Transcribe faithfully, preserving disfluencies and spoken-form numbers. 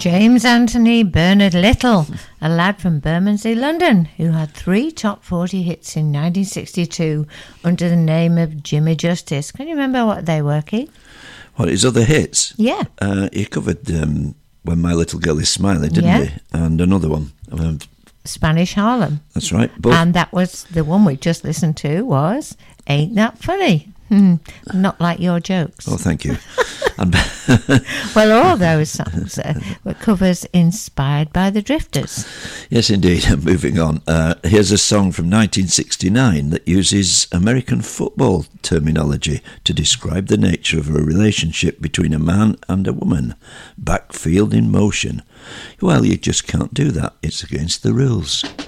James Anthony Bernard Little, a lad from Bermondsey, London, who had three top forty hits in nineteen sixty-two under the name of Jimmy Justice. Can you remember what they were, Keith? What, his other hits? Yeah. Uh, he covered um, When My Little Girl Is Smiling, didn't Yeah. he? And another one. Um, Spanish Harlem. That's right. Both. And that was the one we just listened to was Ain't That Funny? Hmm, not like your jokes. Oh, thank you. And Well, all those songs uh, were covers inspired by the Drifters. yes, indeed. Moving on. Uh, here's a song from nineteen sixty-nine that uses American football terminology to describe the nature of a relationship between a man and a woman. Backfield in motion. Well, you just can't do that. It's against the rules.